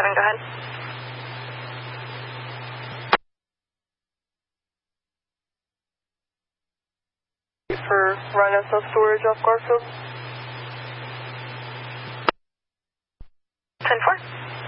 go ahead. For Rhino self-storage off Garfield. 10-4.